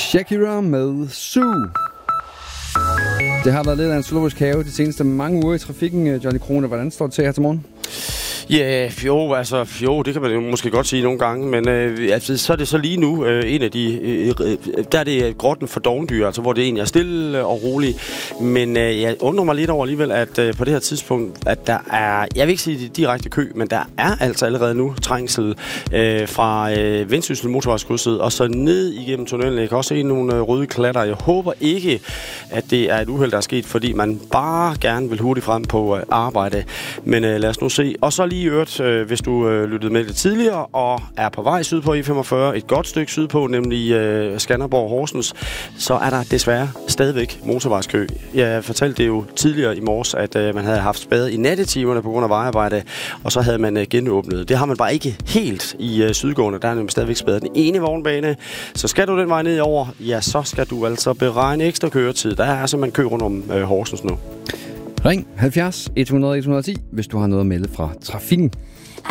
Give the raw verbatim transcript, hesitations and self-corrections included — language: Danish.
Shakira med Sue. Det har været lidt af en zoologisk have de seneste mange uger i trafikken. Johnny Krone, hvordan står det til her til morgen? Ja, yeah, jo, altså, jo, det kan man jo måske godt sige nogle gange, men øh, altså, så er det så lige nu øh, en af de, øh, der er det grotten for dovendyr, altså hvor det egentlig er stille og roligt, men øh, jeg undrer mig lidt over alligevel, at øh, på det her tidspunkt, at der er, jeg vil ikke sige direkte kø, men der er altså allerede nu trængsel øh, fra øh, Vendsyssel motorvejskrydset og så ned igennem tunnelen. Jeg kan også se nogle øh, røde klatter. Jeg håber ikke, at det er et uheld, der er sket, fordi man bare gerne vil hurtigt frem på øh, arbejde, men øh, lad os nu se. Og så lige i øvrigt, øh, hvis du øh, lyttede med lidt tidligere og er på vej syd på E femogfyrre, et godt stykke sydpå, nemlig øh, Skanderborg-Horsens, så er der desværre stadigvæk motorvejskø. Jeg fortalte det jo tidligere i morges, at øh, man havde haft spade i nattetimerne på grund af vejarbejde, og så havde man øh, genåbnet. Det har man bare ikke helt i øh, sydgående. Der er nemlig stadigvæk spade den ene vognbane. Så skal du den vej ned over, ja, så skal du altså beregne ekstra køretid. Der er simpelthen kø rundt om øh, Horsens nu. Ring halvfjerds et hundrede et hundrede og ti, hvis du har noget at melde fra trafikken.